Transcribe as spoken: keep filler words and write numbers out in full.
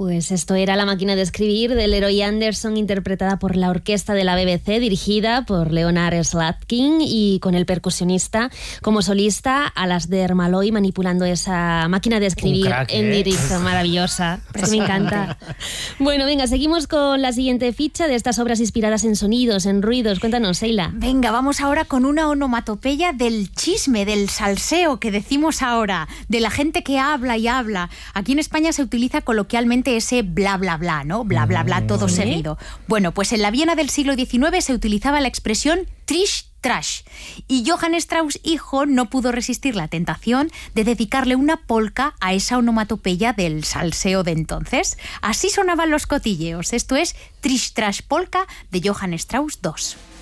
Pues esto era La máquina de escribir de Leroy Anderson, interpretada por la orquesta de la B B C, dirigida por Leonard Slatkin y con el percusionista como solista Alasdair Malloy manipulando esa máquina de escribir crack, en ¿eh? directo. Maravillosa, pues me encanta. Bueno, venga, seguimos con la siguiente ficha de estas obras inspiradas en sonidos, en ruidos. Cuéntanos, Sheila. Venga, vamos ahora con una onomatopeya del chisme, del salseo que decimos ahora, de la gente que habla y habla. Aquí en España se utiliza coloquialmente ese bla bla bla, ¿no? Bla bla bla, todo ¿Sí? seguido. Bueno, pues en la Viena del siglo diecinueve se utilizaba la expresión trish trash y Johann Strauss hijo no pudo resistir la tentación de dedicarle una polka a esa onomatopeya del salseo de entonces. Así sonaban los cotilleos. Esto es Trish Trash Polka de Johann Strauss segundo.